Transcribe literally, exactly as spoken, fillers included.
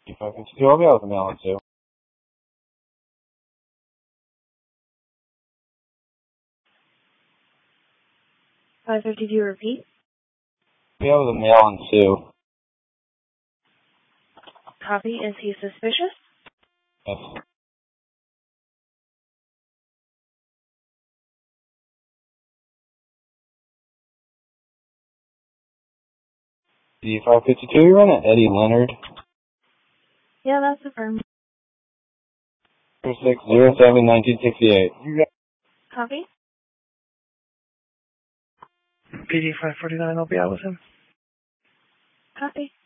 If I can still be able to mail it to. five fifty-two, repeat. Be able to mail on Sue. Copy. Is he suspicious? Yes. D five fifty-two, you run at Eddie Leonard. Yeah, that's the firm. six zero seven nineteen sixty-eight. Copy. P D five forty-nine, I'll be out with him. Copy.